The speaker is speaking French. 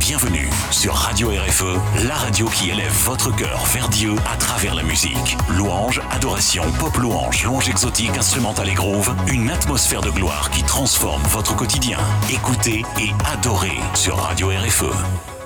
Bienvenue sur Radio RFE, la radio qui élève votre cœur vers Dieu à travers la musique. Louange, adoration, pop louange, louange exotique, instrumentale et groove, une atmosphère de gloire qui transforme votre quotidien. Écoutez et adorez sur Radio RFE.